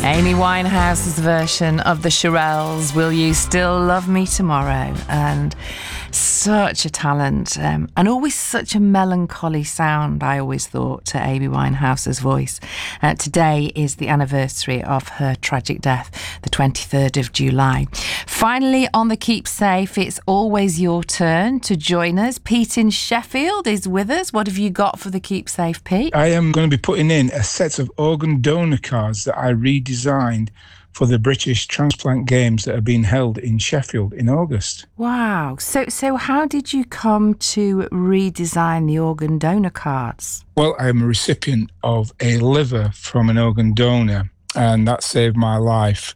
Amy Winehouse's version of the Shirelles, Will You Still Love Me Tomorrow? And such a talent, and always such a melancholy sound, I always thought, to Amy Winehouse's voice. Today is the anniversary of her tragic death, the 23rd of July. Finally, on the Keep Safe, it's always your turn to join us. Pete in Sheffield is with us. What have you got for the Keep Safe, Pete? I am going to be putting in a set of organ donor cards that I redesigned for the British Transplant Games that are being held in Sheffield in August. Wow. So how did you come to redesign the organ donor cards? Well, I am a recipient of a liver from an organ donor, and that saved my life.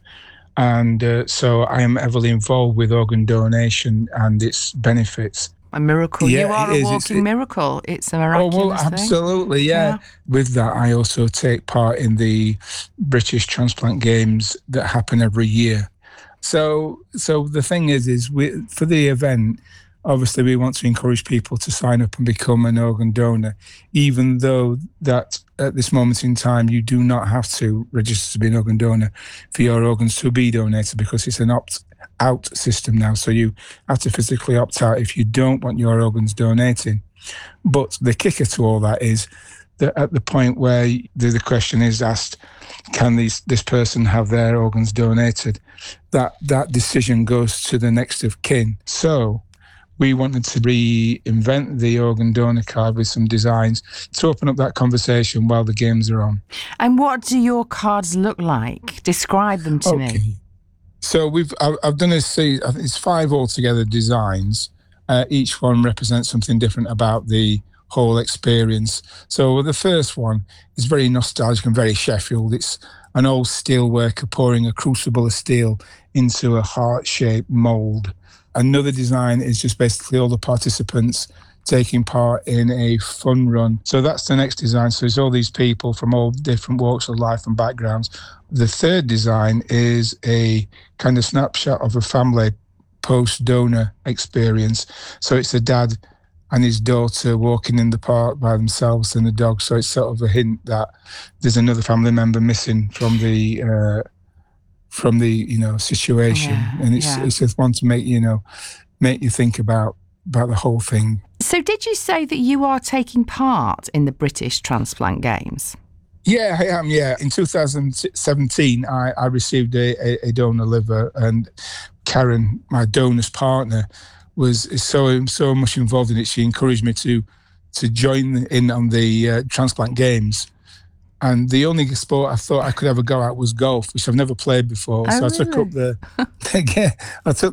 And so I am heavily involved with organ donation and its benefits. A miracle. Yeah, you are a walking miracle. It's a miraculous thing. Oh, well, absolutely, yeah. With that, I also take part in the British Transplant Games that happen every year. So the thing is for the event, obviously we want to encourage people to sign up and become an organ donor, even though that at this moment in time, you do not have to register to be an organ donor for your organs to be donated, because it's an opt-out system now. So you have to physically opt out if you don't want your organs donated. But the kicker to all that is that at the point where the question is asked, can this person have their organs donated, that decision goes to the next of kin. So we wanted to reinvent the organ donor card with some designs to open up that conversation while the games are on. And what do your cards look like? Describe them to me. So I've done it's 5 altogether designs. Each one represents something different about the whole experience. So the first one is very nostalgic and very Sheffield. It's an old steel worker pouring a crucible of steel into a heart-shaped mould. Another design is just basically all the participants taking part in a fun run. So that's the next design. So it's all these people from all different walks of life and backgrounds. The third design is a kind of snapshot of a family post-donor experience. So it's a dad and his daughter walking in the park by themselves and the dog. So it's sort of a hint that there's another family member missing from the situation. And it's just one to make you think about the whole thing. So did you say that you are taking part in the British Transplant Games? Yeah, I am, yeah. In 2017, I received a donor liver, and Karen, my donor's partner, is so much involved in it. She encouraged me to join in on the Transplant Games. And the only sport I thought I could ever go at was golf, which I've never played before. Oh, so really? I took up